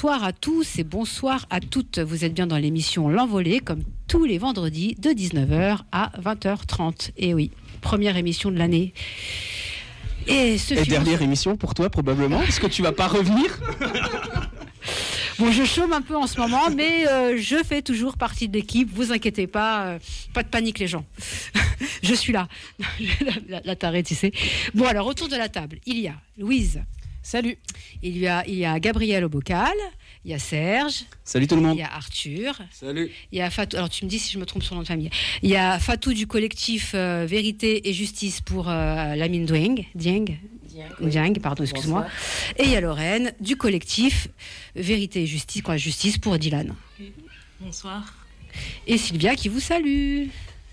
bonsoir à tous et bonsoir à toutes. Vous êtes bien dans l'émission L'Envolée, comme tous les vendredis de 19h à 20h30. Et oui, première émission de l'année. Et dernière émission pour toi probablement, parce que tu vas pas revenir. Bon, je chôme un peu en ce moment, mais je fais toujours partie de l'équipe. Vous inquiétez pas, pas de panique les gens. Je suis là. La tarée, tu sais. Bon, alors autour de la table, il y a Louise. Salut. Il y a Gabriel au bocal. Il y a Serge. Salut tout le monde. Il y a Arthur. Salut. Il y a Fatou. Alors tu me dis si je me trompe sur le nom de famille. Il y a Fatou du collectif Vérité et Justice pour Lamine Dieng, pardon, excuse-moi. Bonsoir. Et il y a Lorraine du collectif Vérité et Justice pour Dylan. Bonsoir. Et Sylvia qui vous salue.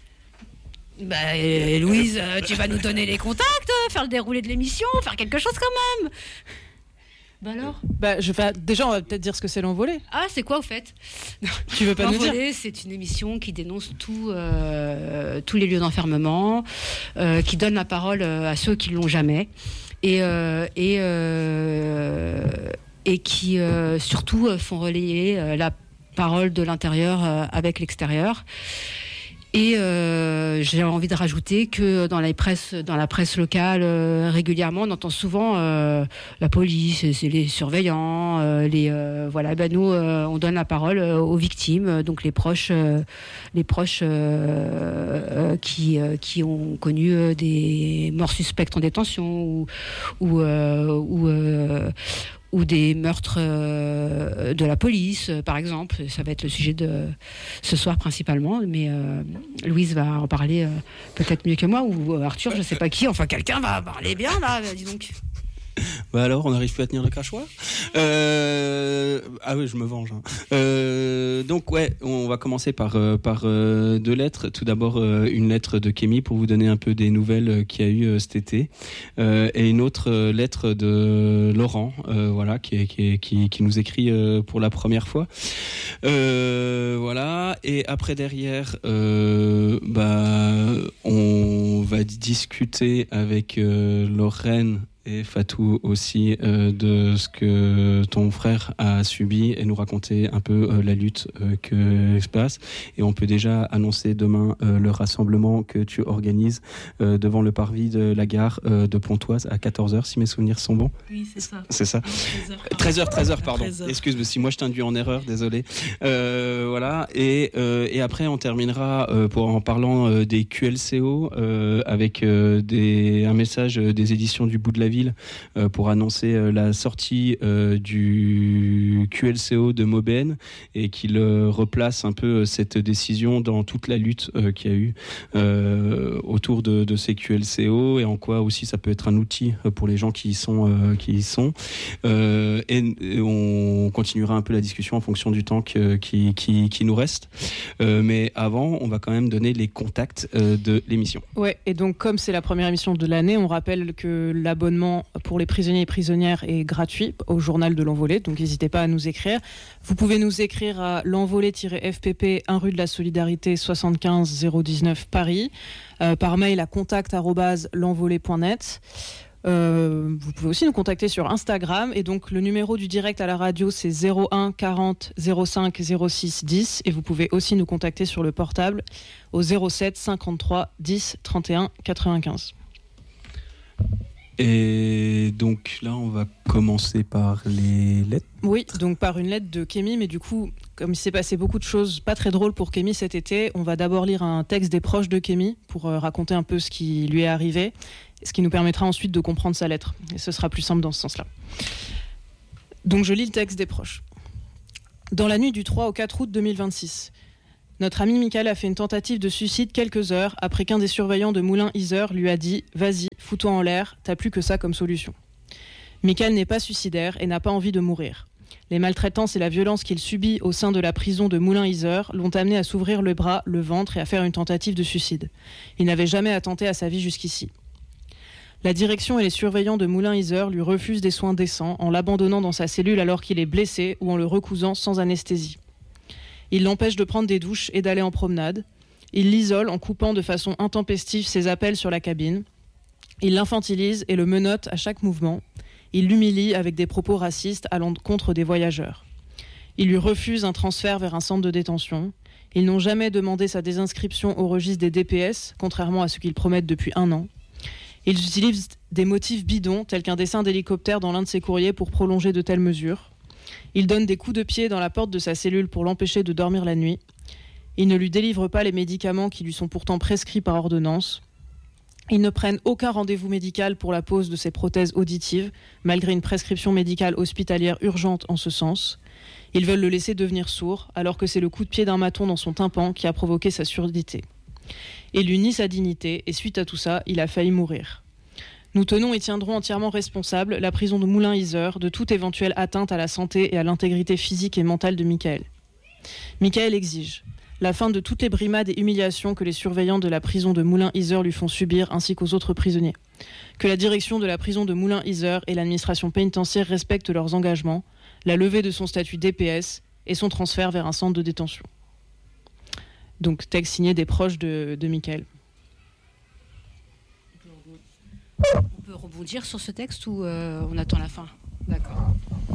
Louise, tu vas nous donner les contacts, faire le déroulé de l'émission, faire quelque chose quand même. Alors déjà, on va peut-être dire ce que c'est l'Envolée. Ah, c'est quoi au fait? Tu veux pas nous dire? L'Envolée, c'est une émission qui dénonce tous les lieux d'enfermement, qui donne la parole à ceux qui l'ont jamais, et qui surtout font relayer la parole de l'intérieur avec l'extérieur. Et j'ai envie de rajouter que dans la presse locale, régulièrement, on entend souvent la police, c'est les surveillants, nous, on donne la parole aux victimes, donc les proches qui ont connu des morts suspectes en détention ou des meurtres de la police, par exemple. Ça va être le sujet de ce soir principalement, mais Louise va en parler peut-être mieux que moi, ou Arthur, je sais pas qui, enfin quelqu'un va parler bien là, dis donc. Bah alors, on n'arrive plus à tenir le crachoir. Ah oui, je me venge. Donc ouais, on va commencer par 2 lettres. Tout d'abord, une lettre de Kémy pour vous donner un peu des nouvelles qu'il y a eu cet été, et une autre lettre de Laurent, qui nous écrit pour la première fois. Voilà. Et après derrière, on va discuter avec Lorraine et Fatou aussi de ce que ton frère a subi et nous raconter un peu la lutte que se passe. Et on peut déjà annoncer demain le rassemblement que tu organises devant le parvis de la gare de Pontoise à 14h, si mes souvenirs sont bons. Oui, c'est ça. C'est ça. 13h, pardon. 13h. Excuse-moi si moi je t'induis en erreur, désolé. Voilà. Et après on terminera en parlant des QLCO avec un message des éditions du Bout de la Ville pour annoncer la sortie du QLCO de Maubène et qu'il replace un peu cette décision dans toute la lutte qu'il y a eu autour de ces QLCO et en quoi aussi ça peut être un outil pour les gens qui y sont. Et on continuera un peu la discussion en fonction du temps qui nous reste. Mais avant, on va quand même donner les contacts de l'émission. Ouais, et donc comme c'est la première émission de l'année, on rappelle que l'abonnement pour les prisonniers et prisonnières est gratuit au journal de l'Envolée, donc n'hésitez pas à nous écrire. Vous pouvez nous écrire à l'envolée-fpp 1 rue de la Solidarité 75 019 Paris, par mail à contact@l'envolée.net. Vous pouvez aussi nous contacter sur Instagram, et donc le numéro du direct à la radio c'est 01 40 05 06 10, et vous pouvez aussi nous contacter sur le portable au 07 53 10 31 95. Et donc là, on va commencer par les lettres. Oui, donc par une lettre de Kémy, mais du coup, comme il s'est passé beaucoup de choses pas très drôles pour Kémy cet été, on va d'abord lire un texte des proches de Kémy pour raconter un peu ce qui lui est arrivé, ce qui nous permettra ensuite de comprendre sa lettre. Et ce sera plus simple dans ce sens-là. Donc je lis le texte des proches. Dans la nuit du 3 au 4 août 2026, notre ami Michael a fait une tentative de suicide quelques heures après qu'un des surveillants de Moulins-Yzeure lui a dit « Vas-y, fous-toi en l'air, t'as plus que ça comme solution ». Michael n'est pas suicidaire et n'a pas envie de mourir. Les maltraitances et la violence qu'il subit au sein de la prison de Moulins-Yzeure l'ont amené à s'ouvrir le bras, le ventre et à faire une tentative de suicide. Il n'avait jamais attenté à sa vie jusqu'ici. La direction et les surveillants de Moulins-Yzeure lui refusent des soins décents en l'abandonnant dans sa cellule alors qu'il est blessé ou en le recousant sans anesthésie. Ils l'empêchent de prendre des douches et d'aller en promenade. Ils l'isolent en coupant de façon intempestive ses appels sur la cabine. Ils l'infantilisent et le menottent à chaque mouvement. Ils l'humilient avec des propos racistes à l'encontre des voyageurs. Ils lui refusent un transfert vers un centre de détention. Ils n'ont jamais demandé sa désinscription au registre des DPS, contrairement à ce qu'ils promettent depuis 1 an. Ils utilisent des motifs bidons, tels qu'un dessin d'hélicoptère dans l'un de ses courriers pour prolonger de telles mesures. Ils donnent des coups de pied dans la porte de sa cellule pour l'empêcher de dormir la nuit. Ils ne lui délivrent pas les médicaments qui lui sont pourtant prescrits par ordonnance. Ils ne prennent aucun rendez-vous médical pour la pose de ses prothèses auditives, malgré une prescription médicale hospitalière urgente en ce sens. Ils veulent le laisser devenir sourd, alors que c'est le coup de pied d'un maton dans son tympan qui a provoqué sa surdité. Il lui nie sa dignité, et suite à tout ça, il a failli mourir. Nous tenons et tiendrons entièrement responsable la prison de Moulins-Yzeure de toute éventuelle atteinte à la santé et à l'intégrité physique et mentale de Michael. Michael exige la fin de toutes les brimades et humiliations que les surveillants de la prison de Moulins-Yzeure lui font subir ainsi qu'aux autres prisonniers. Que la direction de la prison de Moulins-Yzeure et l'administration pénitentiaire respectent leurs engagements, la levée de son statut DPS et son transfert vers un centre de détention. Donc texte signé des proches de Michael. On peut rebondir sur ce texte ou on attend la fin? D'accord.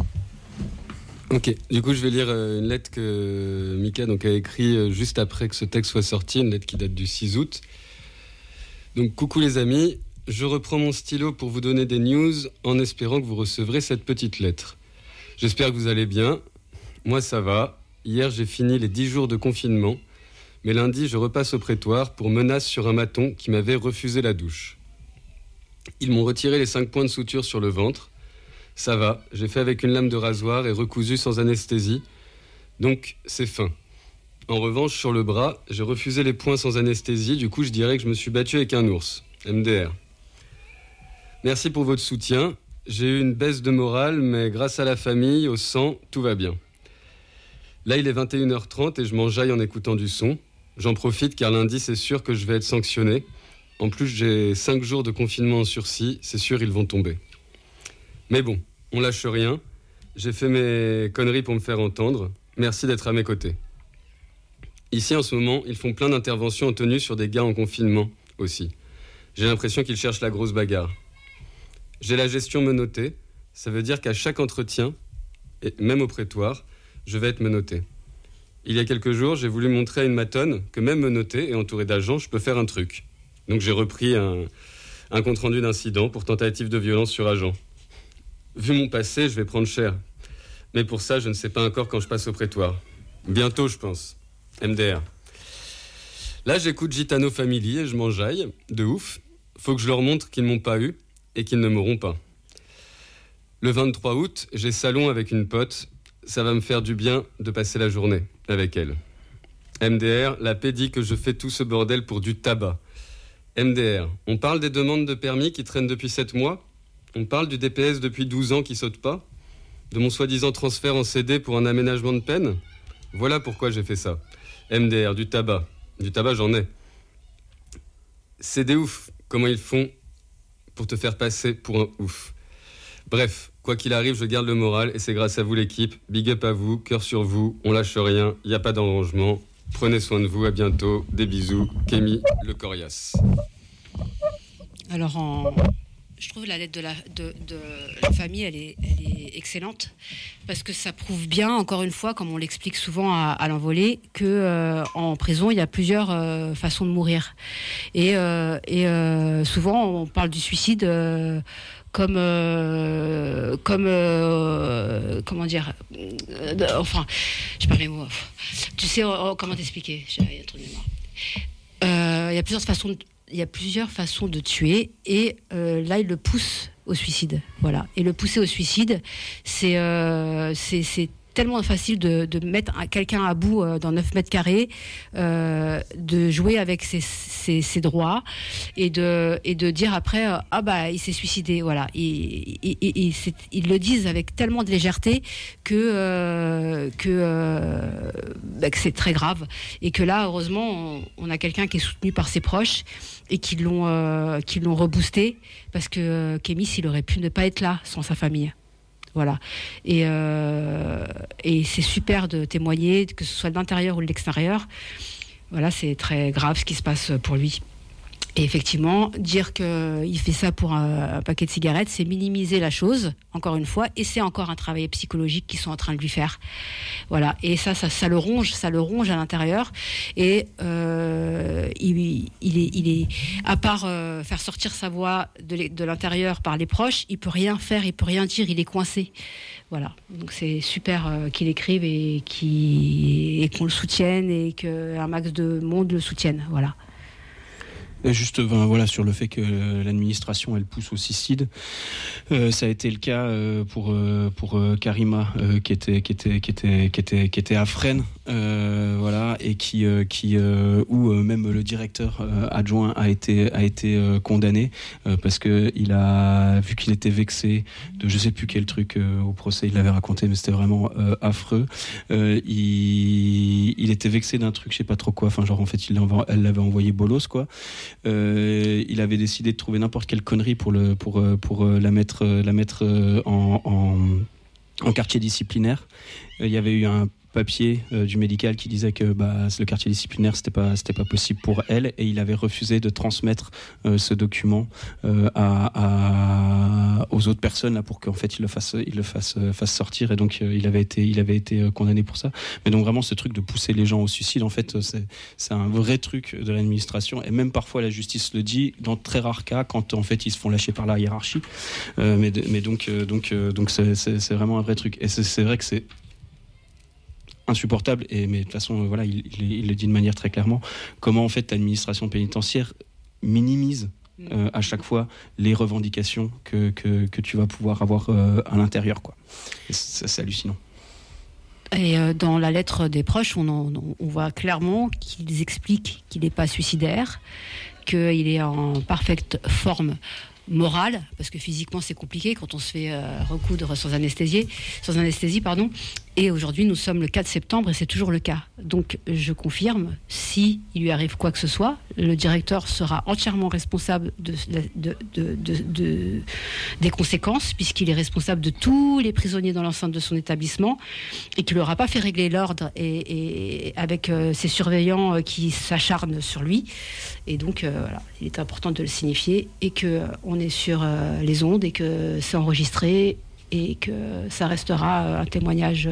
Ok, du coup je vais lire une lettre que Mika a écrite juste après que ce texte soit sorti, une lettre qui date du 6 août. Donc coucou les amis, je reprends mon stylo pour vous donner des news en espérant que vous recevrez cette petite lettre. J'espère que vous allez bien, moi ça va. Hier j'ai fini les 10 jours de confinement, mais lundi je repasse au prétoire pour menace sur un maton qui m'avait refusé la douche. Ils m'ont retiré les 5 points de suture sur le ventre. Ça va, j'ai fait avec une lame de rasoir et recousu sans anesthésie. Donc, c'est fin. En revanche, sur le bras, j'ai refusé les points sans anesthésie. Du coup, je dirais que je me suis battu avec un ours. MDR. Merci pour votre soutien. J'ai eu une baisse de morale, mais grâce à la famille, au sang, tout va bien. Là, il est 21h30 et je m'enjaille en écoutant du son. J'en profite car lundi, c'est sûr que je vais être sanctionné. En plus, j'ai 5 jours de confinement en sursis. C'est sûr, ils vont tomber. Mais bon, on lâche rien. J'ai fait mes conneries pour me faire entendre. Merci d'être à mes côtés. Ici, en ce moment, ils font plein d'interventions en tenue sur des gars en confinement aussi. J'ai l'impression qu'ils cherchent la grosse bagarre. J'ai la gestion menottée. Ça veut dire qu'à chaque entretien, et même au prétoire, je vais être menotté. Il y a quelques jours, j'ai voulu montrer à une matonne que même menotté et entouré d'agents, je peux faire un truc. Donc j'ai repris un compte-rendu d'incident pour tentative de violence sur agent. Vu mon passé, je vais prendre cher. Mais pour ça, je ne sais pas encore quand je passe au prétoire. Bientôt, je pense. MDR. Là, j'écoute Gitano Family et je m'enjaille. De ouf. Faut que je leur montre qu'ils ne m'ont pas eu et qu'ils ne m'auront pas. Le 23 août, j'ai salon avec une pote. Ça va me faire du bien de passer la journée avec elle. MDR, la paix dit que je fais tout ce bordel pour du tabac. MDR, on parle des demandes de permis qui traînent depuis 7 mois. On parle du DPS depuis 12 ans qui saute pas. De mon soi-disant transfert en CD pour un aménagement de peine. Voilà pourquoi j'ai fait ça. MDR, du tabac. Du tabac, j'en ai. C'est des ouf comment ils font pour te faire passer pour un ouf. Bref, quoi qu'il arrive, je garde le moral et c'est grâce à vous l'équipe. Big up à vous, cœur sur vous, on lâche rien, il n'y a pas d'arrangement. Prenez soin de vous, à bientôt, des bisous. Kémy, le coriace. Alors, je trouve la lettre de la famille, elle est excellente, parce que ça prouve bien, encore une fois, comme on l'explique souvent à l'envolée, que en prison, il y a plusieurs façons de mourir. Et souvent, on parle du suicide comment dire, enfin, je perds mes mots. Tu sais comment t'expliquer? J'ai un truc de mémoire. Il y a plusieurs façons de tuer, et là, il le pousse au suicide. Voilà. Et le pousser au suicide, c'est tellement facile de mettre quelqu'un à bout dans 9 mètres carrés, de jouer avec ses droits et de dire après ah bah il s'est suicidé. Voilà. Ils le disent avec tellement de légèreté que c'est très grave, et que là heureusement on a quelqu'un qui est soutenu par ses proches et qui l'ont reboosté, parce que Kémy, il aurait pu ne pas être là sans sa famille. Voilà. Et c'est super de témoigner, que ce soit de l'intérieur ou de l'extérieur. Voilà, c'est très grave ce qui se passe pour lui. Et effectivement, dire qu'il fait ça pour un paquet de cigarettes, c'est minimiser la chose, encore une fois, et c'est encore un travail psychologique qu'ils sont en train de lui faire. Voilà. Et ça le ronge à l'intérieur. Et il est, à part faire sortir sa voix de l'intérieur par les proches, il peut rien faire, il peut rien dire, il est coincé. Voilà. Donc c'est super qu'il écrive et qu'on le soutienne et qu'un max de monde le soutienne. Voilà. Juste voilà, sur le fait que l'administration elle pousse au suicide, ça a été le cas pour Karima qui était à Fresnes, voilà, et où même le directeur adjoint a été condamné parce que vu qu'il était vexé de je sais plus quel truc au procès, il l'avait raconté, mais c'était vraiment affreux. Il était vexé d'un truc, je sais pas trop quoi, enfin genre en fait elle l'avait envoyé bolos quoi. Il avait décidé de trouver n'importe quelle connerie pour la mettre en quartier disciplinaire. Il y avait eu un papier du médical qui disait que le quartier disciplinaire c'était pas possible pour elle, et il avait refusé de transmettre ce document aux autres personnes là pour qu'en fait il le fasse sortir, et donc il avait été condamné pour ça. Mais donc vraiment ce truc de pousser les gens au suicide, en fait c'est un vrai truc de l'administration, et même parfois la justice le dit dans très rares cas quand en fait ils se font lâcher par la hiérarchie, mais donc c'est vraiment un vrai truc, et c'est vrai que c'est insupportable, mais de toute façon voilà, il le dit de manière très clairement, comment en fait l'administration pénitentiaire minimise à chaque fois les revendications que tu vas pouvoir avoir à l'intérieur quoi. Et c'est hallucinant. Et dans la lettre des proches, on voit clairement qu'ils expliquent qu'il n'est pas suicidaire, qu'il est en parfaite forme morale, parce que physiquement c'est compliqué quand on se fait recoudre sans anesthésie. Et aujourd'hui nous sommes le 4 septembre et c'est toujours le cas. Donc je confirme, si il lui arrive quoi que ce soit, le directeur sera entièrement responsable des conséquences, puisqu'il est responsable de tous les prisonniers dans l'enceinte de son établissement, et qu'il n'aura pas fait régler l'ordre et avec ses surveillants qui s'acharnent sur lui. Et donc voilà, il est important de le signifier, et qu'on est sur les ondes et que c'est enregistré et que ça restera un témoignage.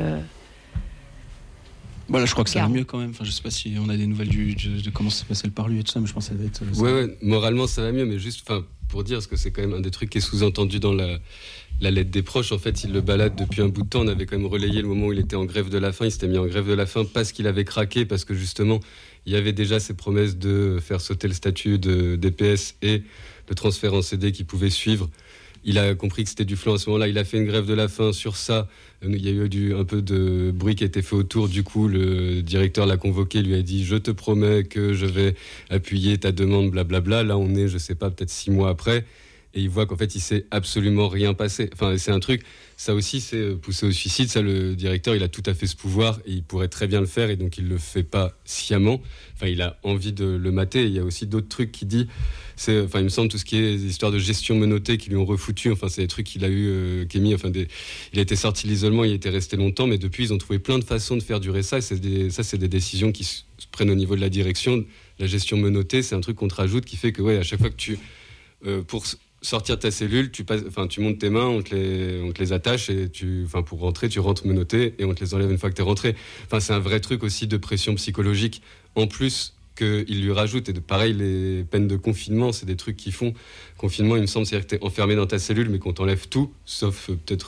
Voilà, je crois que ça va mieux quand même. Enfin, je sais pas si on a des nouvelles de comment s'est passé le parlu et tout ça, mais je pense que ça va être. Ouais, moralement ça va mieux, mais juste, pour dire, parce que c'est quand même un des trucs qui est sous-entendu dans la lettre des proches. En fait, il le balade depuis un bout de temps. On avait quand même relayé le moment où il était en grève de la faim. Il s'était mis en grève de la faim parce qu'il avait craqué, parce que justement, il y avait déjà ces promesses de faire sauter le statut de DPS et de transfert en CD qui pouvait suivre. Il a compris que c'était du flan à ce moment-là. Il a fait une grève de la faim sur ça. Il y a eu un peu de bruit qui a été fait autour. Du coup, le directeur l'a convoqué, lui a dit « Je te promets que je vais appuyer ta demande, blablabla ». Là, on est, je sais pas, peut-être 6 mois après. Et il voit qu'en fait, il s'est absolument rien passé. Enfin, c'est un truc, ça aussi, c'est pousser au suicide. Ça, le directeur, il a tout à fait ce pouvoir et il pourrait très bien le faire, et donc il le fait pas sciemment. Enfin, il a envie de le mater. Et il y a aussi d'autres trucs qu'il dit. Il me semble tout ce qui est des histoires de gestion menottée qui lui ont refoutu. Enfin, c'est des trucs qu'il a eu, Kémy. Il a été sorti de l'isolement, il était resté longtemps, mais depuis, ils ont trouvé plein de façons de faire durer ça. Et c'est des décisions qui se prennent au niveau de la direction. La gestion menottée, c'est un truc qu'on te rajoute qui fait que, à chaque fois que tu, pour sortir de ta cellule, tu montes tes mains, on te les attache, et pour rentrer, tu rentres menotté et on te les enlève une fois que t'es rentré. Enfin, c'est un vrai truc aussi de pression psychologique en plus qu'il lui rajoute. Et pareil, les peines de confinement, c'est des trucs qu'ils font. Confinement, il me semble, c'est-à-dire que t'es enfermé dans ta cellule, mais qu'on t'enlève tout, sauf peut-être,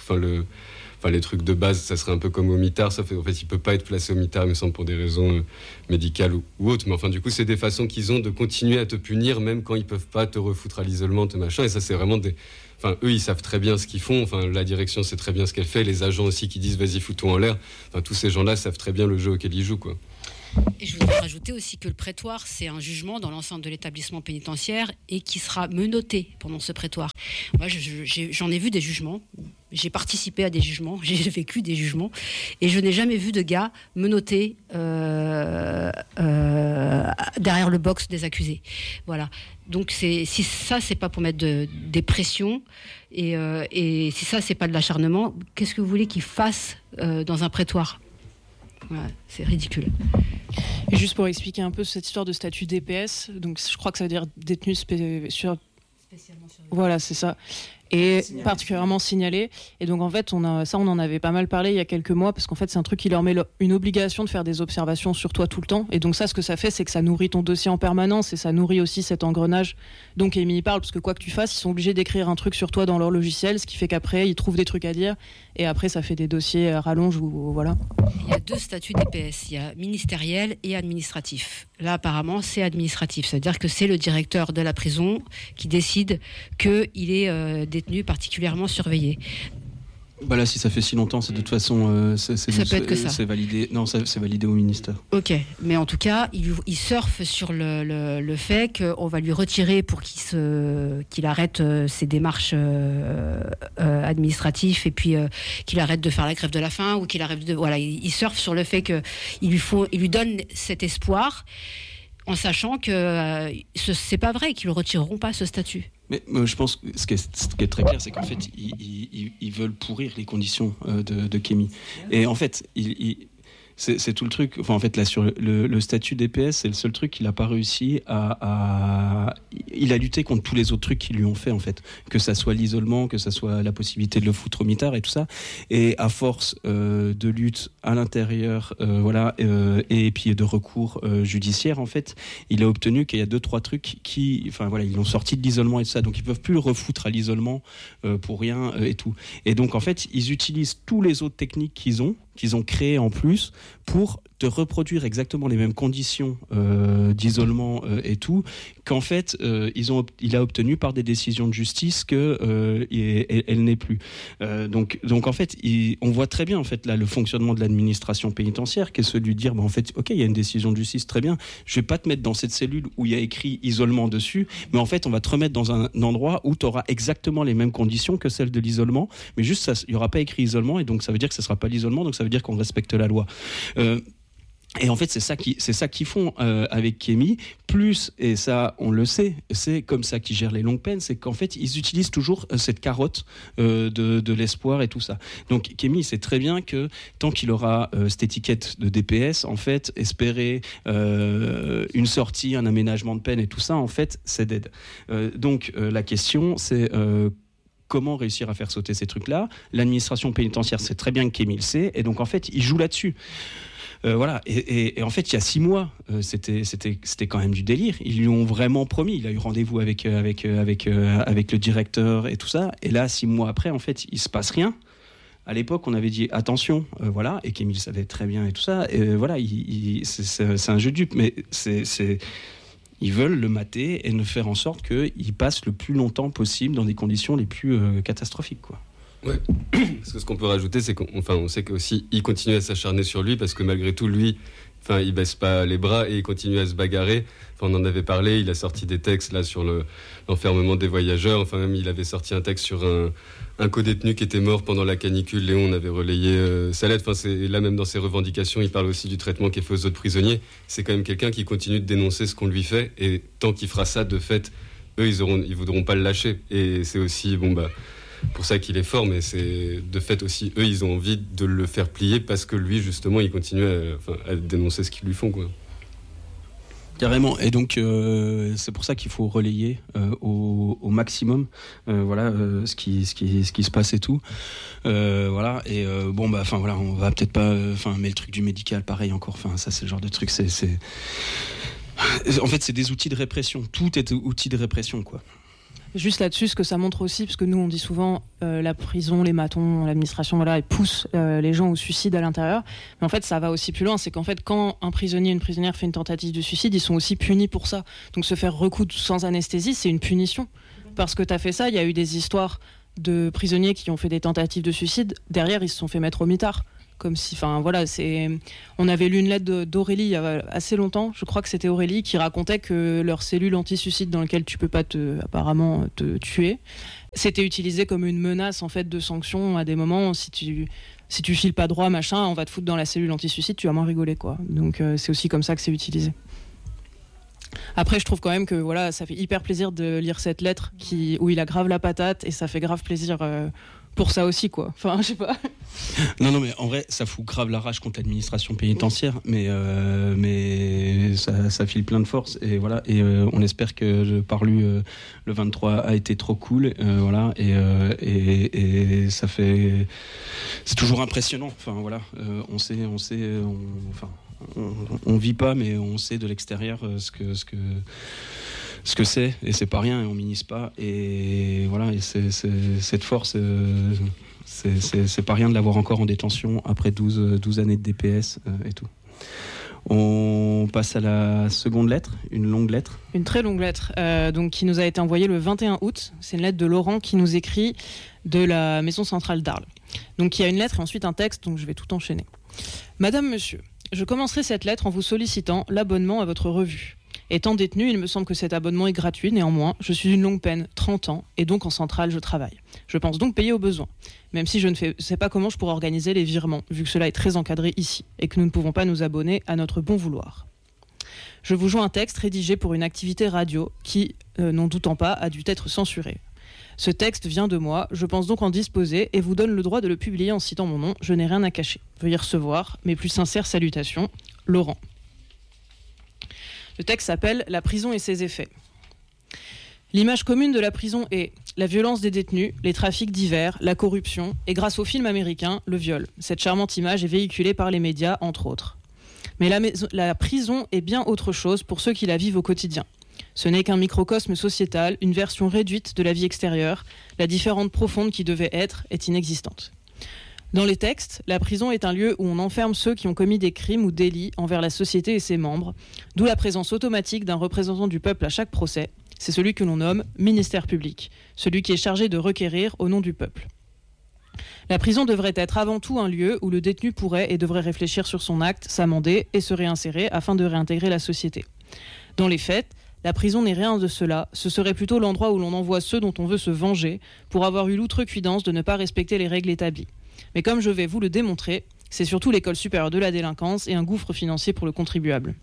les trucs de base, ça serait un peu comme au mitard, sauf en fait, il peut pas être placé au mitard, il me semble, pour des raisons médicales ou autres. Mais du coup, c'est des façons qu'ils ont de continuer à te punir, même quand ils peuvent pas te refoutre à l'isolement, te machin. Et ça, c'est vraiment eux, ils savent très bien ce qu'ils font. La direction sait très bien ce qu'elle fait. Les agents aussi qui disent vas-y, fous-toi en l'air. Tous ces gens-là savent très bien le jeu auquel ils jouent, quoi. Et je voudrais rajouter aussi que le prétoire, c'est un jugement dans l'enceinte de l'établissement pénitentiaire et qui sera menotté pendant ce prétoire. Moi, j'en ai vu des jugements, j'ai participé à des jugements, j'ai vécu des jugements, et je n'ai jamais vu de gars menotté derrière le box des accusés. Voilà. Donc si ça, c'est pas pour mettre des pressions, et si ça, c'est pas de l'acharnement, qu'est-ce que vous voulez qu'ils fassent dans un prétoire ? Ouais, c'est ridicule. Et juste pour expliquer un peu cette histoire de statut DPS, donc je crois que ça veut dire détenu spécialement surveillé. Voilà, c'est ça. Et particulièrement signalé. Et donc en fait, on en avait pas mal parlé il y a quelques mois, parce qu'en fait, c'est un truc qui leur met une obligation de faire des observations sur toi tout le temps. Et donc ça, ce que ça fait, c'est que ça nourrit ton dossier en permanence et ça nourrit aussi cet engrenage. Donc Amy y parle, parce que quoi que tu fasses, ils sont obligés d'écrire un truc sur toi dans leur logiciel, ce qui fait qu'après, ils trouvent des trucs à dire. Et après, ça fait des dossiers à rallonge ou voilà. Il y a 2 statuts DPS. Il y a ministériel et administratif. Là, apparemment, c'est administratif. C'est-à-dire que c'est le directeur de la prison qui décide qu'il est détenu particulièrement surveillé. Bah là, si ça fait si longtemps, c'est de toute façon, c'est validé. Non, c'est validé au ministère. Ok, mais en tout cas, il surfe sur le fait qu'on va lui retirer pour qu'il arrête ses démarches administratives et puis qu'il arrête de faire la grève de la faim ou qu'il arrête de il surfe sur le fait qu'il lui donne cet espoir, en sachant que c'est pas vrai qu'ils ne retireront pas ce statut. Mais je pense que ce qui est très clair, c'est qu'en fait, ils veulent pourrir les conditions de Kémy. Et en fait, c'est tout le truc. Enfin, en fait, là, sur le statut DPS, c'est le seul truc qu'il n'a pas réussi à. Il a lutté contre tous les autres trucs qu'ils lui ont fait, en fait. Que ça soit l'isolement, que ça soit la possibilité de le foutre au mitard et tout ça. Et à force de lutte à l'intérieur, et puis de recours judiciaire, en fait, il a obtenu qu'il y a 2-3 trucs ils l'ont sorti de l'isolement et tout ça. Donc, ils peuvent plus le refoutre à l'isolement pour rien et tout. Et donc, en fait, ils utilisent tous les autres techniques qu'ils ont créées en plus pour te reproduire exactement les mêmes conditions d'isolement et tout, qu'en fait il a obtenu par des décisions de justice que elle n'est plus. Donc en fait on voit très bien en fait là le fonctionnement de l'administration pénitentiaire, qui est celui de dire en fait ok, il y a une décision de justice, très bien, je vais pas te mettre dans cette cellule où il y a écrit isolement dessus, mais en fait on va te remettre dans un endroit où tu auras exactement les mêmes conditions que celles de l'isolement, mais juste il y aura pas écrit isolement, et donc ça veut dire que ce sera pas l'isolement, donc ça veut dire qu'on respecte la loi. Et en fait, c'est ça qu'ils font avec Kémy. Plus, et ça, on le sait, c'est comme ça qu'ils gèrent les longues peines, c'est qu'en fait, ils utilisent toujours cette carotte de l'espoir et tout ça. Donc, Kémy sait très bien que tant qu'il aura cette étiquette de DPS, en fait, espérer une sortie, un aménagement de peine et tout ça, en fait, c'est dead. Donc, la question, c'est comment réussir à faire sauter ces trucs-là. L'administration pénitentiaire sait très bien que Kémy le sait, et donc, en fait, il joue là-dessus. Et en fait, il y a 6 mois, c'était quand même du délire. Ils lui ont vraiment promis. Il a eu rendez-vous avec le directeur et tout ça. Et là, 6 mois après, en fait, il se passe rien. À l'époque, on avait dit attention, et Kémy le savait très bien et tout ça. Et c'est un jeu dupe, mais ils veulent le mater et ne faire en sorte qu'il passe le plus longtemps possible dans des conditions les plus catastrophiques, quoi. Ouais, parce que ce qu'on peut rajouter, c'est qu'on sait qu'aussi il continue à s'acharner sur lui, parce que malgré tout, lui, il baisse pas les bras et il continue à se bagarrer. On en avait parlé, il a sorti des textes là sur l'enfermement des voyageurs. Même il avait sorti un texte sur un co-détenu qui était mort pendant la canicule. Léon, on avait relayé sa lettre. Là, même dans ses revendications, il parle aussi du traitement qui est fait aux autres prisonniers. C'est quand même quelqu'un qui continue de dénoncer ce qu'on lui fait, et tant qu'il fera ça, de fait, eux, ils voudront pas le lâcher. Et c'est aussi pour ça qu'il est fort, mais c'est de fait aussi, eux, ils ont envie de le faire plier, parce que lui, justement, il continue à dénoncer ce qu'ils lui font, quoi. Carrément, et donc c'est pour ça qu'il faut relayer au maximum ce qui se passe et tout. On va peut-être pas, mais le truc du médical, pareil encore, ça c'est le genre de truc, en fait c'est des outils de répression, tout est outil de répression, quoi. Juste là-dessus, ce que ça montre aussi, parce que nous on dit souvent la prison, les matons, l'administration, ils poussent les gens au suicide à l'intérieur. Mais en fait, ça va aussi plus loin. C'est qu'en fait, quand un prisonnier, une prisonnière fait une tentative de suicide, ils sont aussi punis pour ça. Donc se faire recoudre sans anesthésie, c'est une punition. Parce que t'as fait ça, il y a eu des histoires de prisonniers qui ont fait des tentatives de suicide. Derrière, ils se sont fait mettre au mitard. Comme si, on avait lu une lettre d'Aurélie il y a assez longtemps, je crois que c'était Aurélie, qui racontait que leur cellule anti-suicide dans laquelle tu peux pas apparemment te tuer, c'était utilisé comme une menace en fait de sanction à des moments. Si tu files pas droit, machin, on va te foutre dans la cellule anti-suicide, tu vas moins rigoler, quoi. Donc c'est aussi comme ça que c'est utilisé. Après, je trouve quand même que ça fait hyper plaisir de lire cette lettre où il a grave la patate, et ça fait grave plaisir pour ça aussi, quoi. Enfin, je sais pas. Non, mais en vrai, ça fout grave la rage contre l'administration pénitentiaire, mais ça file plein de force, et voilà. Et on espère que le Parlu le 23 a été trop cool, voilà. Et ça fait, c'est toujours impressionnant. Enfin voilà, on vit pas, mais on sait de l'extérieur ce que c'est, et c'est pas rien, et on minimise pas, et voilà, et cette force, c'est pas rien de l'avoir encore en détention après 12 années de DPS et tout. On passe à la seconde lettre, une longue lettre. Une très longue lettre, donc, qui nous a été envoyée le 21 août. C'est une lettre de Laurent qui nous écrit de la maison centrale d'Arles. Donc il y a une lettre et ensuite un texte, donc je vais tout enchaîner. Madame, monsieur, je commencerai cette lettre en vous sollicitant l'abonnement à votre revue. Étant détenu, il me semble que cet abonnement est gratuit. Néanmoins, je suis d'une longue peine, 30 ans, et donc en centrale, je travaille. Je pense donc payer au besoin, même si je ne sais pas comment je pourrais organiser les virements, vu que cela est très encadré ici, et que nous ne pouvons pas nous abonner à notre bon vouloir. Je vous joins un texte rédigé pour une activité radio qui, n'en doutant pas, a dû être censuré. Ce texte vient de moi, je pense donc en disposer, et vous donne le droit de le publier en citant mon nom. Je n'ai rien à cacher. Veuillez recevoir mes plus sincères salutations, Laurent. Le texte s'appelle « La prison et ses effets ». L'image commune de la prison est la violence des détenus, les trafics divers, la corruption et, grâce au film américain, le viol. Cette charmante image est véhiculée par les médias, entre autres. Mais la prison est bien autre chose pour ceux qui la vivent au quotidien. Ce n'est qu'un microcosme sociétal, une version réduite de la vie extérieure. La différence profonde qui devait être est inexistante. Dans les textes, la prison est un lieu où on enferme ceux qui ont commis des crimes ou délits envers la société et ses membres, d'où la présence automatique d'un représentant du peuple à chaque procès. C'est celui que l'on nomme ministère public, celui qui est chargé de requérir au nom du peuple. La prison devrait être avant tout un lieu où le détenu pourrait et devrait réfléchir sur son acte, s'amender et se réinsérer afin de réintégrer la société. Dans les faits, la prison n'est rien de cela, ce serait plutôt l'endroit où l'on envoie ceux dont on veut se venger pour avoir eu l'outrecuidance de ne pas respecter les règles établies. Mais comme je vais vous le démontrer, c'est surtout l'école supérieure de la délinquance et un gouffre financier pour le contribuable.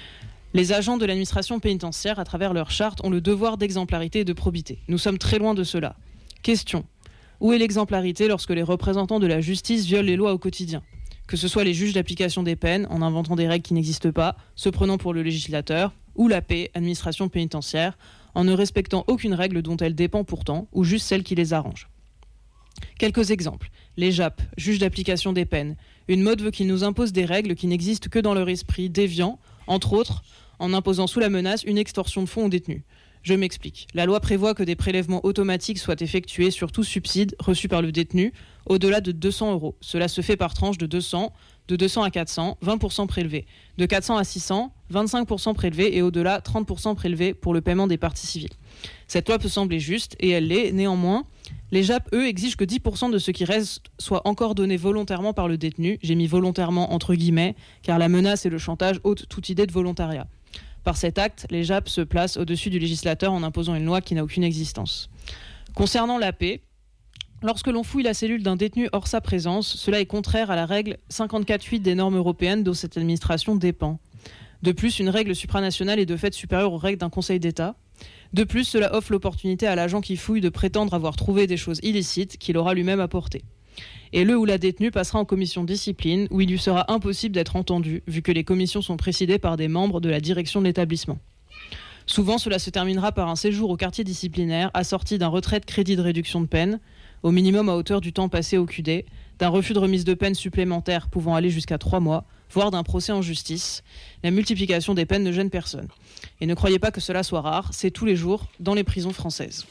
Les agents de l'administration pénitentiaire, à travers leur charte, ont le devoir d'exemplarité et de probité. Nous sommes très loin de cela. Question. Où est l'exemplarité lorsque les représentants de la justice violent les lois au quotidien ? Que ce soit les juges d'application des peines, en inventant des règles qui n'existent pas, se prenant pour le législateur, ou la paix, administration pénitentiaire, en ne respectant aucune règle dont elle dépend pourtant, ou juste celle qui les arrange. Quelques exemples. Les JAP, juges d'application des peines. Une mode veut qu'ils nous imposent des règles qui n'existent que dans leur esprit déviant, entre autres, en imposant sous la menace une extorsion de fonds aux détenus. Je m'explique. La loi prévoit que des prélèvements automatiques soient effectués sur tout subside reçu par le détenu au-delà de 200 €. Cela se fait par tranche de 200, de 200 à 400, 20% prélevés. De 400 à 600, 25% prélevés et au-delà, 30% prélevés pour le paiement des parties civiles. Cette loi peut sembler juste, et elle l'est. Néanmoins, les JAP, eux, exigent que 10% de ce qui reste soit encore donné volontairement par le détenu. J'ai mis volontairement entre guillemets, car la menace et le chantage ôtent toute idée de volontariat. Par cet acte, les JAP se placent au-dessus du législateur en imposant une loi qui n'a aucune existence. Concernant la paix, lorsque l'on fouille la cellule d'un détenu hors sa présence, cela est contraire à la règle 54.8 des normes européennes dont cette administration dépend. De plus, une règle supranationale est de fait supérieure aux règles d'un Conseil d'État. De plus, cela offre l'opportunité à l'agent qui fouille de prétendre avoir trouvé des choses illicites qu'il aura lui-même apportées. Et le ou la détenue passera en commission discipline où il lui sera impossible d'être entendu vu que les commissions sont présidées par des membres de la direction de l'établissement. Souvent, cela se terminera par un séjour au quartier disciplinaire assorti d'un retrait de crédit de réduction de peine, au minimum à hauteur du temps passé au QD, d'un refus de remise de peine supplémentaire pouvant aller jusqu'à 3 mois, voire d'un procès en justice. La multiplication des peines ne gêne personne. Et ne croyez pas que cela soit rare, c'est tous les jours dans les prisons françaises.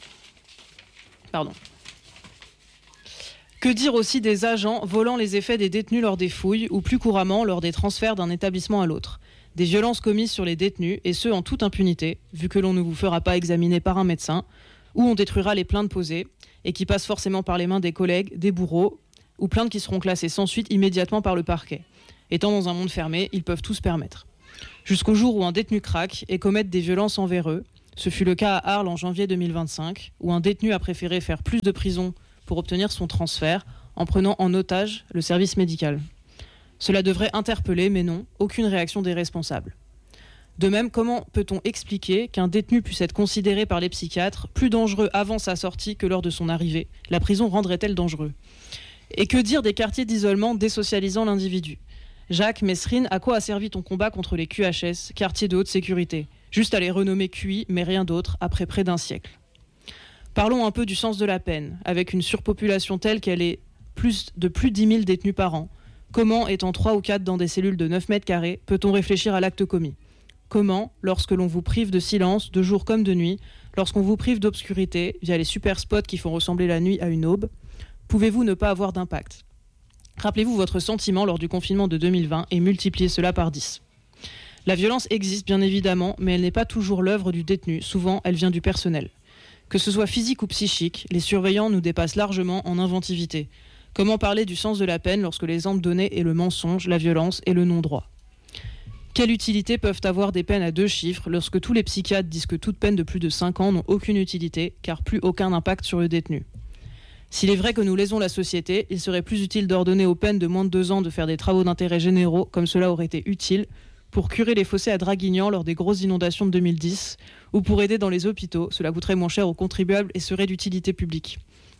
Que dire aussi des agents volant les effets des détenus lors des fouilles ou plus couramment lors des transferts d'un établissement à l'autre. Des violences commises sur les détenus et ce en toute impunité, vu que l'on ne vous fera pas examiner par un médecin, où on détruira les plaintes posées et qui passent forcément par les mains des collègues, des bourreaux, ou plaintes qui seront classées sans suite immédiatement par le parquet. Étant dans un monde fermé, ils peuvent tout se permettre. Jusqu'au jour où un détenu craque et commette des violences envers eux. Ce fut le cas à Arles en janvier 2025, où un détenu a préféré faire plus de prison pour obtenir son transfert en prenant en otage le service médical. Cela devrait interpeller, mais non, aucune réaction des responsables. De même, comment peut-on expliquer qu'un détenu puisse être considéré par les psychiatres plus dangereux avant sa sortie que lors de son arrivée ? La prison rendrait-elle dangereux ? Et que dire des quartiers d'isolement désocialisant l'individu ? Jacques Messrine, à quoi a servi ton combat contre les QHS, quartiers de haute sécurité ? Juste à les renommer QI, mais rien d'autre, après près d'un siècle. Parlons un peu du sens de la peine, avec une surpopulation telle qu'elle est plus de 10 000 détenus par an. Comment, étant 3 ou 4 dans des cellules de 9 mètres carrés, peut-on réfléchir à l'acte commis ? Comment, lorsque l'on vous prive de silence, de jour comme de nuit, lorsqu'on vous prive d'obscurité, via les super spots qui font ressembler la nuit à une aube, pouvez-vous ne pas avoir d'impact ? Rappelez-vous votre sentiment lors du confinement de 2020 et multipliez cela par 10. La violence existe bien évidemment, mais elle n'est pas toujours l'œuvre du détenu, souvent elle vient du personnel. Que ce soit physique ou psychique, les surveillants nous dépassent largement en inventivité. Comment parler du sens de la peine lorsque l'exemple donné est le mensonge, la violence et le non-droit ? Quelle utilité peuvent avoir des peines à 2 chiffres lorsque tous les psychiatres disent que toute peine de plus de 5 ans n'ont aucune utilité, car plus aucun impact sur le détenu ? S'il est vrai que nous lésons la société, il serait plus utile d'ordonner aux peines de moins de 2 ans de faire des travaux d'intérêt généraux, comme cela aurait été utile, pour curer les fossés à Draguignan lors des grosses inondations de 2010, ou pour aider dans les hôpitaux, cela coûterait moins cher aux contribuables et serait d'utilité publique.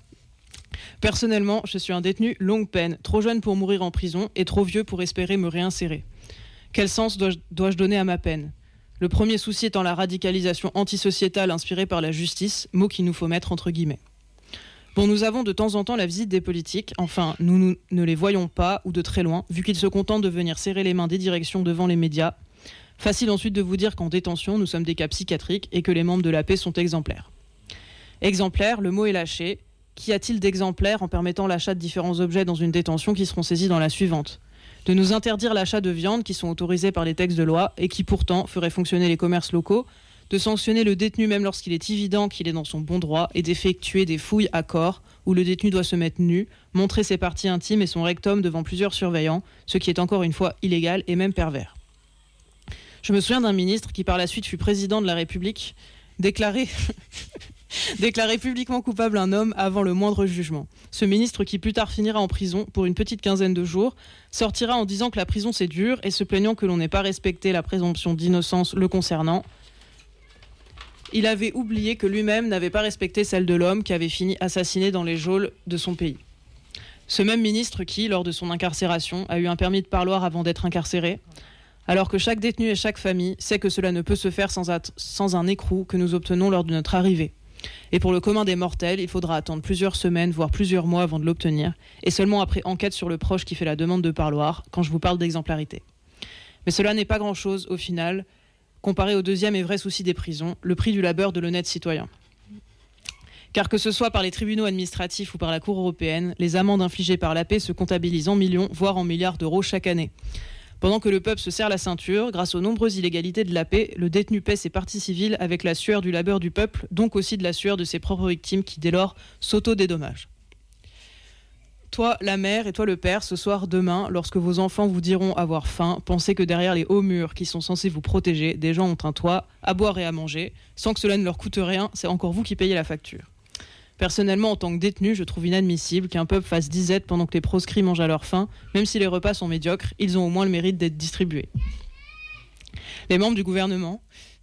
Personnellement, je suis un détenu longue peine, trop jeune pour mourir en prison et trop vieux pour espérer me réinsérer. Quel sens dois-je donner à ma peine ? Le premier souci étant la radicalisation antisociétale inspirée par la justice, mot qu'il nous faut mettre entre guillemets. Bon, nous avons de temps en temps la visite des politiques, enfin, nous ne les voyons pas ou de très loin, vu qu'ils se contentent de venir serrer les mains des directions devant les médias. Facile ensuite de vous dire qu'en détention, nous sommes des cas psychiatriques et que les membres de la paix sont exemplaires. Exemplaire, le mot est lâché. Qu'y a-t-il d'exemplaire en permettant l'achat de différents objets dans une détention qui seront saisis dans la suivante ? De nous interdire l'achat de viande qui sont autorisés par les textes de loi et qui pourtant feraient fonctionner les commerces locaux, de sanctionner le détenu même lorsqu'il est évident qu'il est dans son bon droit et d'effectuer des fouilles à corps où le détenu doit se mettre nu, montrer ses parties intimes et son rectum devant plusieurs surveillants, ce qui est encore une fois illégal et même pervers. Je me souviens d'un ministre qui par la suite fut président de la République, déclarer publiquement coupable un homme avant le moindre jugement. Ce ministre qui plus tard finira en prison pour une petite quinzaine de jours, sortira en disant que la prison c'est dur et se plaignant que l'on n'ait pas respecté la présomption d'innocence le concernant. Il avait oublié que lui-même n'avait pas respecté celle de l'homme qui avait fini assassiné dans les geôles de son pays. Ce même ministre qui, lors de son incarcération, a eu un permis de parloir avant d'être incarcéré, alors que chaque détenu et chaque famille sait que cela ne peut se faire sans un écrou que nous obtenons lors de notre arrivée. Et pour le commun des mortels, il faudra attendre plusieurs semaines, voire plusieurs mois avant de l'obtenir, et seulement après enquête sur le proche qui fait la demande de parloir, quand je vous parle d'exemplarité. Mais cela n'est pas grand-chose, au final, comparé au deuxième et vrai souci des prisons, le prix du labeur de l'honnête citoyen. Car que ce soit par les tribunaux administratifs ou par la Cour européenne, les amendes infligées par la paix se comptabilisent en millions, voire en milliards d'euros chaque année. Pendant que le peuple se serre la ceinture, grâce aux nombreuses illégalités de la paix, le détenu paie ses parties civiles avec la sueur du labeur du peuple, donc aussi de la sueur de ses propres victimes qui, dès lors, s'auto-dédommagent. Toi, la mère, et toi, le père, ce soir, demain, lorsque vos enfants vous diront avoir faim, pensez que derrière les hauts murs qui sont censés vous protéger, des gens ont un toit, à boire et à manger, sans que cela ne leur coûte rien, c'est encore vous qui payez la facture. Personnellement, en tant que détenu, je trouve inadmissible qu'un peuple fasse disette pendant que les proscrits mangent à leur faim. Même si les repas sont médiocres, ils ont au moins le mérite d'être distribués. Les membres du gouvernement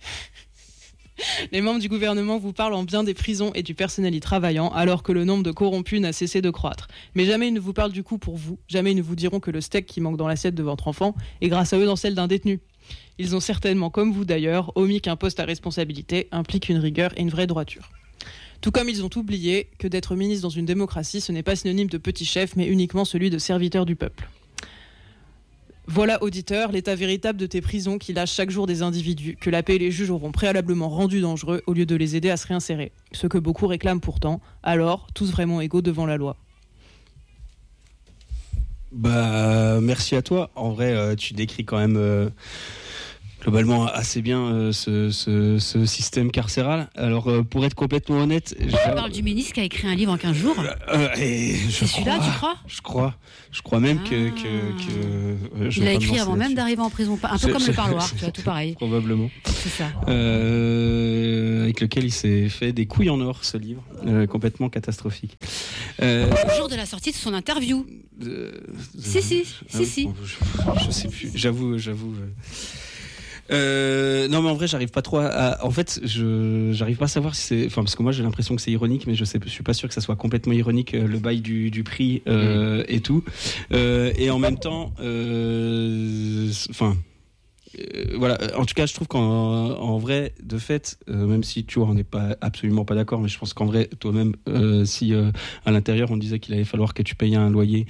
vous parlent en bien des prisons et du personnel y travaillant, alors que le nombre de corrompus n'a cessé de croître. Mais jamais ils ne vous parlent du coup pour vous. Jamais ils ne vous diront que le steak qui manque dans l'assiette de votre enfant est grâce à eux dans celle d'un détenu. Ils ont certainement, comme vous d'ailleurs, omis qu'un poste à responsabilité implique une rigueur et une vraie droiture. Tout comme ils ont oublié que d'être ministre dans une démocratie, ce n'est pas synonyme de petit chef, mais uniquement celui de serviteur du peuple. Voilà, auditeur, l'état véritable de tes prisons qui lâchent chaque jour des individus que la paix et les juges auront préalablement rendus dangereux au lieu de les aider à se réinsérer. Ce que beaucoup réclament pourtant, alors tous vraiment égaux devant la loi. Merci à toi. En vrai, tu décris quand même globalement assez bien ce système carcéral. Alors, pour être complètement honnête... Tu parles du ministre qui a écrit un livre en 15 jours c'est celui-là, tu crois ? Je crois même que il l'a écrit avant même d'arriver en prison. Un peu comme le parloir, tu vois, tout pareil. Probablement. C'est ça. Avec lequel il s'est fait des couilles en or, ce livre. Complètement catastrophique. Le jour de la sortie de son interview. Si. Je sais plus. J'avoue. Non, mais en vrai, j'arrive pas trop en fait, j'arrive pas à savoir si c'est. Enfin, parce que moi, j'ai l'impression que c'est ironique, mais je suis pas sûr que ça soit complètement ironique, le bail du prix et tout. Et en même temps, voilà. En tout cas, je trouve qu'en vrai, de fait, même si tu vois, on n'est pas absolument pas d'accord, mais je pense qu'en vrai, toi-même, si à l'intérieur on disait qu'il allait falloir que tu payes un loyer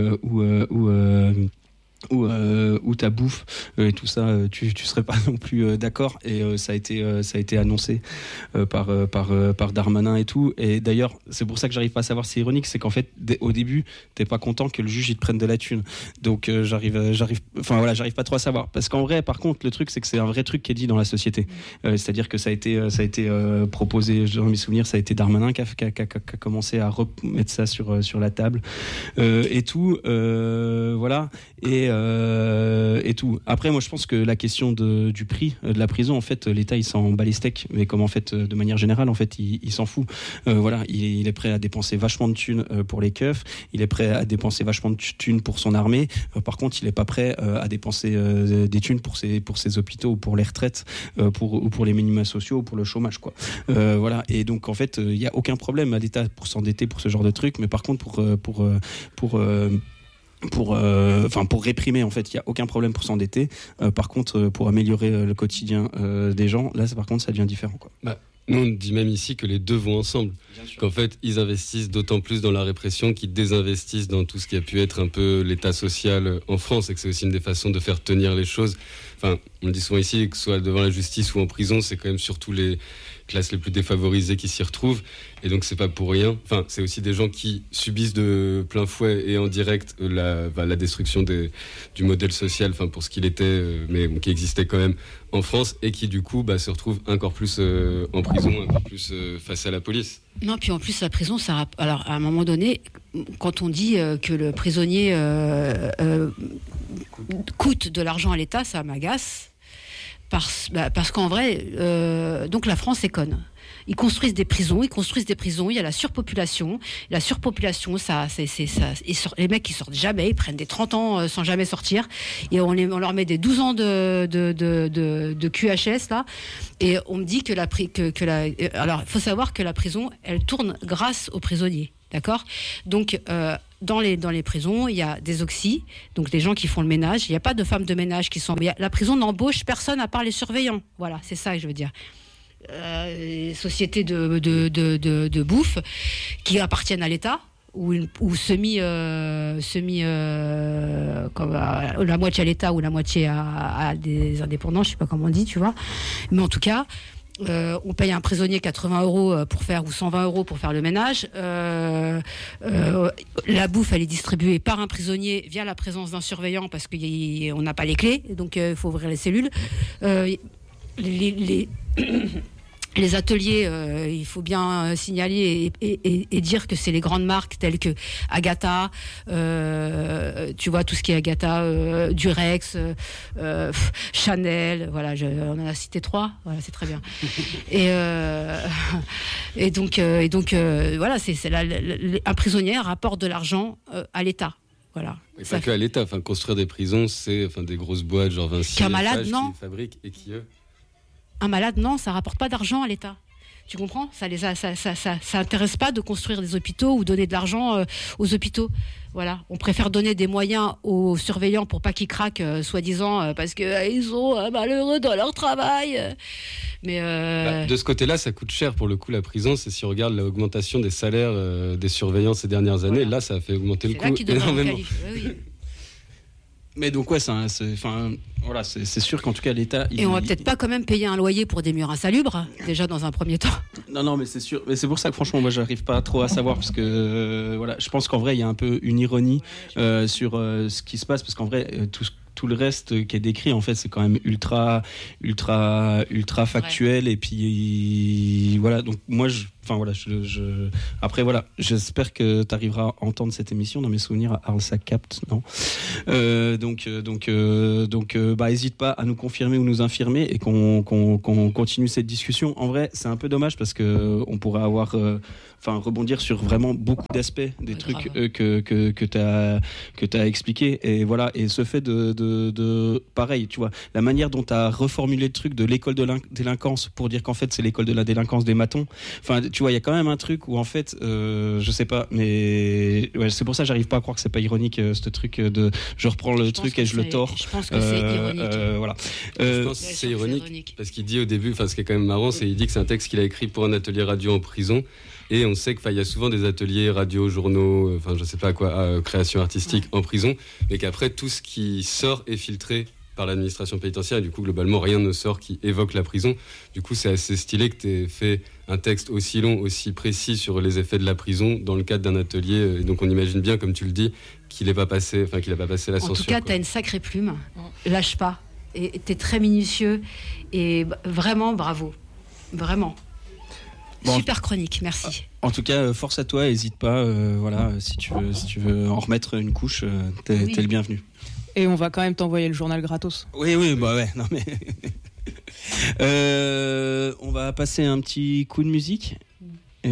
ou ta bouffe et tout ça, tu serais pas non plus d'accord. Et ça a été annoncé par Darmanin et tout. Et d'ailleurs, c'est pour ça que j'arrive pas à savoir si c'est ironique, c'est qu'en fait, au début, t'es pas content que le juge il te prenne de la thune. Donc j'arrive pas trop à savoir. Parce qu'en vrai, par contre, le truc, c'est que c'est un vrai truc qui est dit dans la société. C'est-à-dire que ça a été proposé. Dans mes souvenirs, ça a été Darmanin qui a commencé à remettre ça sur la table et tout. Voilà. Et tout. Après, moi, je pense que la question du prix de la prison, en fait, l'État, il s'en bat les steaks, mais comme en fait, de manière générale, en fait, il s'en fout. Voilà, il est prêt à dépenser vachement de thunes pour les keufs, il est prêt à dépenser vachement de thunes pour son armée. Par contre, il est pas prêt à dépenser des thunes pour ses hôpitaux ou pour les retraites, ou pour les minima sociaux ou pour le chômage, quoi. Voilà. Et donc, en fait, il y a aucun problème à l'État pour s'endetter pour ce genre de truc, mais par contre, pour réprimer, en fait, il n'y a aucun problème pour s'endetter. Par contre, pour améliorer le quotidien des gens, là, par contre, ça devient différent, quoi. Nous, on dit même ici que les deux vont ensemble. Qu'en fait, ils investissent d'autant plus dans la répression qu'ils désinvestissent dans tout ce qui a pu être un peu l'état social en France, et que c'est aussi une des façons de faire tenir les choses. Enfin, on le dit souvent ici, que ce soit devant la justice ou en prison, c'est quand même surtout les classes les plus défavorisées qui s'y retrouvent. Et donc, c'est pas pour rien. Enfin, c'est aussi des gens qui subissent de plein fouet et en direct la destruction du modèle social, enfin, pour ce qu'il était, mais qui existait quand même en France, et qui, du coup, se retrouvent encore plus en prison, encore plus face à la police. Non, puis en plus, la prison, ça. Alors, à un moment donné, quand on dit que le prisonnier coûte de l'argent à l'État, ça m'agace. Parce qu'en vrai, donc la France est conne. Ils construisent des prisons, il y a la surpopulation. La surpopulation, les mecs, ils sortent jamais, ils prennent des 30 ans sans jamais sortir. Et on leur met des 12 ans de QHS, là. Et on me dit alors, il faut savoir que la prison, elle tourne grâce aux prisonniers. D'accord ? Donc, dans les prisons, il y a des oxys, donc des gens qui font le ménage. Il n'y a pas de femmes de ménage qui sont... La prison n'embauche personne à part les surveillants. Voilà, c'est ça que je veux dire. Les sociétés de bouffe qui appartiennent à l'État, ou semi comme la moitié à l'État ou la moitié à des indépendants, je sais pas comment on dit, tu vois. Mais en tout cas... on paye un prisonnier 80 € pour faire, ou 120 € pour faire le ménage. La bouffe, elle est distribuée par un prisonnier via la présence d'un surveillant parce qu'on n'a pas les clés, donc il faut ouvrir les cellules. Les ateliers, il faut bien signaler et dire que c'est les grandes marques telles que Agatha, tu vois, tout ce qui est Agatha, Durex, Chanel, voilà, on en a cité 3, voilà, c'est très bien. Et donc, voilà, un prisonnier rapporte de l'argent à l'État. Voilà. Et pas que à l'État, enfin, construire des prisons, c'est des grosses boîtes, genre Vinci, qu'un malade, non. Qui fabriquent et qui Un malade, non, ça rapporte pas d'argent à l'État. Tu comprends ? Ça intéresse pas de construire des hôpitaux ou donner de l'argent aux hôpitaux. Voilà, on préfère donner des moyens aux surveillants pour pas qu'ils craquent, soi-disant, parce que ils sont malheureux dans leur travail. Mais de ce côté-là, ça coûte cher pour le coup la prison. C'est si on regarde l'augmentation des salaires des surveillants ces dernières années, là, ça a fait augmenter le coût énormément. Oui. Mais donc ouais, c'est sûr qu'en tout cas l'État. Et on va peut-être pas quand même payer un loyer pour des murs insalubres, déjà dans un premier temps. Non, mais c'est sûr. Mais c'est pour ça que franchement, moi, j'arrive pas trop à savoir parce que voilà, je pense qu'en vrai, il y a un peu une ironie sur ce qui se passe parce qu'en vrai, tout le reste qui est décrit, en fait, c'est quand même ultra factuel. Et puis voilà. Donc moi, après voilà, j'espère que tu arriveras à entendre cette émission. Dans mes souvenirs, Arles, ça capte, non. Donc, hésite pas à nous confirmer ou nous infirmer et qu'on continue cette discussion. En vrai, c'est un peu dommage parce que on pourrait avoir, rebondir sur vraiment beaucoup d'aspects des trucs que t'as expliqué. Et voilà. Et ce fait de pareil, tu vois, la manière dont tu as reformulé le truc de l'école de délinquance pour dire qu'en fait c'est l'école de la délinquance des matons. Enfin, tu vois, il y a quand même un truc où en fait, je sais pas, mais ouais, c'est pour ça que j'arrive pas à croire que c'est pas ironique, ce truc de je reprends le truc et je le tords. Je pense que c'est ironique. Voilà. Je pense que c'est ironique parce qu'il dit au début, enfin, ce qui est quand même marrant, c'est qu'il dit que c'est un texte qu'il a écrit pour un atelier radio en prison. Et on sait qu'il y a souvent des ateliers radio, journaux, enfin je sais pas quoi, création artistique en prison, mais qu'après tout ce qui sort est filtré par l'administration pénitentiaire et du coup globalement rien ne sort qui évoque la prison. Du coup c'est assez stylé que tu aies fait un texte aussi long, aussi précis sur les effets de la prison dans le cadre d'un atelier. Et donc on imagine bien, comme tu le dis, qu'il n'a pas passé la censure. En tout cas, tu as une sacrée plume, lâche pas, et tu es très minutieux et vraiment bravo, vraiment. Bon, super chronique, merci. En tout cas, force à toi, n'hésite pas. Voilà, si tu veux en remettre une couche, t'es le bienvenu. Et on va quand même t'envoyer le journal gratos. Oui, bah ouais, non mais. On va passer un petit coup de musique